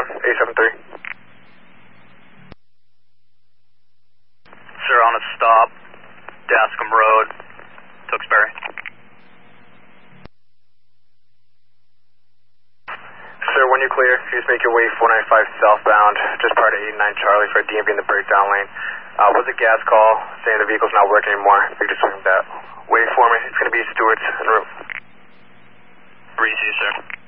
873. Sir, on a stop, Dascom Road, Tewksbury. Sir, when you're clear, you just make your way 495 southbound, just prior to 89 Charlie for a DMV in the breakdown lane. Was a gas call saying the vehicle's not working anymore. You just swing that. Wait for me. It's going to be Stewart's en route. Breezy, sir.